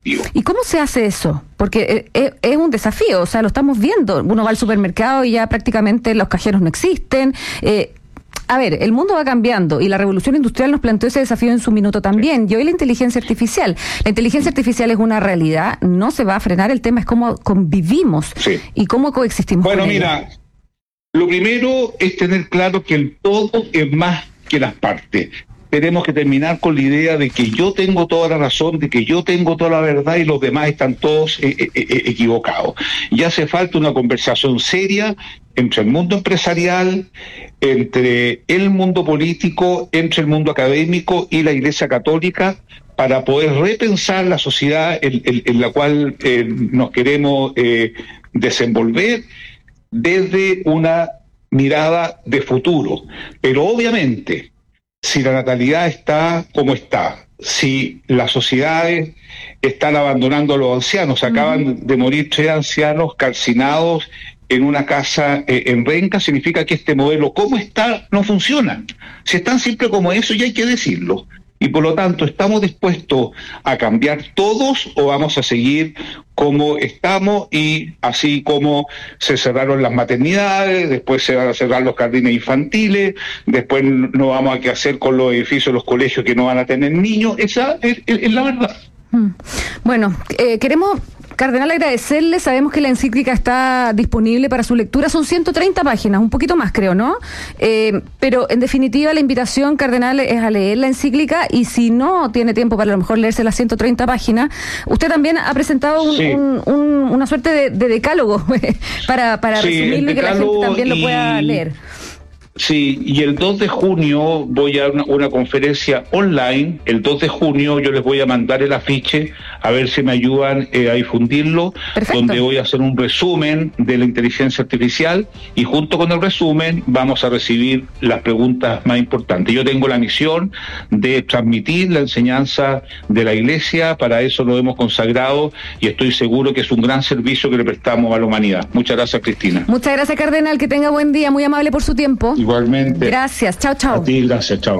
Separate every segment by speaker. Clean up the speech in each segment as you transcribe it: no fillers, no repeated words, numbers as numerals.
Speaker 1: productivo.
Speaker 2: ¿Y cómo se hace eso? Porque es un desafío, o sea, lo estamos viendo. Uno va al supermercado y ya prácticamente los cajeros no existen. A ver, el mundo va cambiando y la revolución industrial nos planteó ese desafío en su minuto también. Y hoy la inteligencia artificial es una realidad, no se va a frenar. El tema es cómo convivimos y cómo coexistimos.
Speaker 1: Bueno,
Speaker 2: con
Speaker 1: mira,
Speaker 2: ella.
Speaker 1: Lo primero es tener claro que el todo es más que las partes. Tenemos que terminar con la idea de que yo tengo toda la razón, de que yo tengo toda la verdad y los demás están todos equivocados. Y hace falta una conversación seria entre el mundo empresarial, entre el mundo político, entre el mundo académico y la Iglesia Católica, para poder repensar la sociedad en la cual nos queremos desenvolver desde una mirada de futuro. Pero obviamente, si la natalidad está como está, si las sociedades están abandonando a los ancianos, acaban de morir 3 ancianos calcinados en una casa en Renca, significa que este modelo como está no funciona. Si es tan simple como eso, ya hay que decirlo. Y por lo tanto, ¿estamos dispuestos a cambiar todos o vamos a seguir como estamos? Y así como se cerraron las maternidades, después se van a cerrar los jardines infantiles, después no vamos a qué hacer con los edificios de los colegios que no van a tener niños. Esa es la verdad.
Speaker 2: Bueno, queremos... Cardenal, agradecerle. Sabemos que la encíclica está disponible para su lectura. Son 130 páginas, un poquito más creo, ¿no? Pero en definitiva la invitación, Cardenal, es a leer la encíclica, y si no tiene tiempo para a lo mejor leerse las 130 páginas, usted también ha presentado una suerte de decálogo para resumirlo y que la gente también lo pueda leer.
Speaker 1: Sí, y el 2 de junio voy a una conferencia online. El 2 de junio yo les voy a mandar el afiche, a ver si me ayudan a difundirlo. Perfecto. Donde voy a hacer un resumen de la inteligencia artificial, y junto con el resumen vamos a recibir las preguntas más importantes. Yo tengo la misión de transmitir la enseñanza de la Iglesia, para eso lo hemos consagrado, y estoy seguro que es un gran servicio que le prestamos a la humanidad. Muchas gracias, Cristina.
Speaker 2: Muchas gracias, Cardenal, que tenga buen día, muy amable por su tiempo.
Speaker 1: Igualmente.
Speaker 2: Gracias, chao, chao.
Speaker 1: A ti, gracias, chao.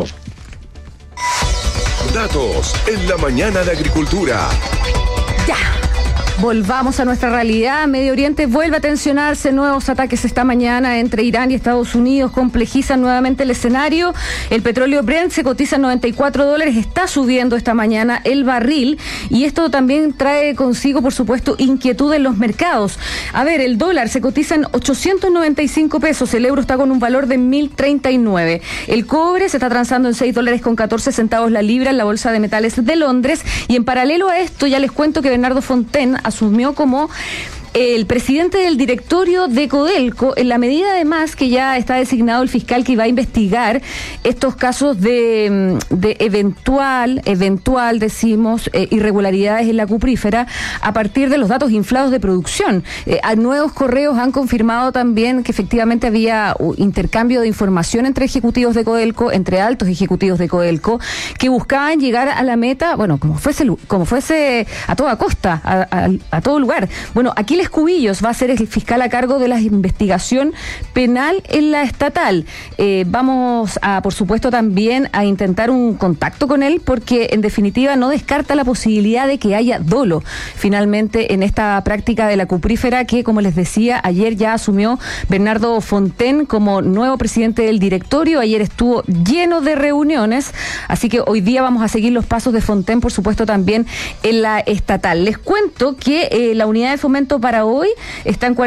Speaker 3: Datos en la mañana de Agricultura.
Speaker 2: Ya. Volvamos a nuestra realidad. Medio Oriente vuelve a tensionarse. Nuevos ataques esta mañana entre Irán y Estados Unidos complejizan nuevamente el escenario. El petróleo Brent se cotiza en $94. Está subiendo esta mañana el barril. Y esto también trae consigo, por supuesto, inquietud en los mercados. A ver, el dólar se cotiza en 895 pesos. El euro está con un valor de 1.039. El cobre se está transando en $6.14 la libra en la Bolsa de Metales de Londres. Y en paralelo a esto, ya les cuento que Bernardo Fontaine asumió como el presidente del directorio de Codelco, en la medida además que ya está designado el fiscal que va a investigar estos casos de eventual decimos, irregularidades en la cuprífera a partir de los datos inflados de producción. A nuevos correos han confirmado también que efectivamente había intercambio de información entre ejecutivos de Codelco, entre altos ejecutivos de Codelco, que buscaban llegar a la meta, bueno, como fuese a toda costa, a todo lugar. Bueno, aquí les Cubillos va a ser el fiscal a cargo de la investigación penal en la estatal. Vamos a, por supuesto, también a intentar un contacto con él, porque en definitiva no descarta la posibilidad de que haya dolo finalmente en esta práctica de la cuprífera que, como les decía, ayer ya asumió Bernardo Fontaine como nuevo presidente del directorio. Ayer estuvo lleno de reuniones, así que hoy día vamos a seguir los pasos de Fontaine, por supuesto, también en la estatal. Les cuento que la unidad de fomento para hoy está en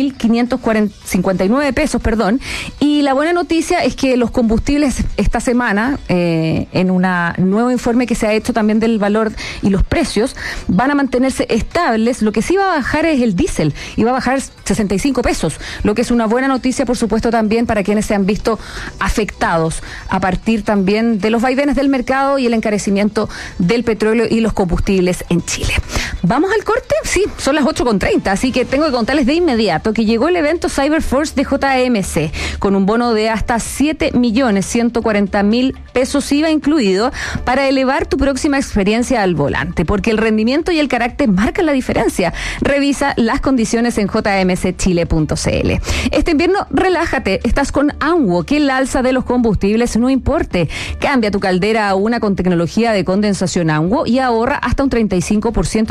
Speaker 2: 40.559 pesos, y la buena noticia es que los combustibles esta semana, en un nuevo informe que se ha hecho también del valor y los precios, van a mantenerse estables. Lo que sí va a bajar es el diésel, y va a bajar 65 pesos, lo que es una buena noticia, por supuesto, también para quienes se han visto afectados a partir también de los vaivenes del mercado y el encarecimiento del petróleo y los combustibles en Chile. ¿Vamos al corte? Sí, son las 8:30, así que tengo que contarles de inmediato que llegó el evento Cyberforce de JMC, con un bono de hasta 7.140.000 pesos IVA incluido, para elevar tu próxima experiencia al volante, porque el rendimiento y el carácter marcan la diferencia. Revisa las condiciones en jmcchile.cl. Este invierno, relájate, estás con Anwo, que el alza de los combustibles no importe. Cambia tu caldera a una con tecnología de condensación Anwo y ahorra hasta un 35%